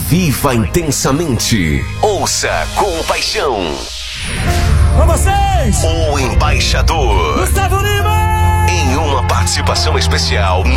Viva intensamente. Ouça com paixão. Com vocês, O Embaixador. Gustavo Lima! Em uma participação especial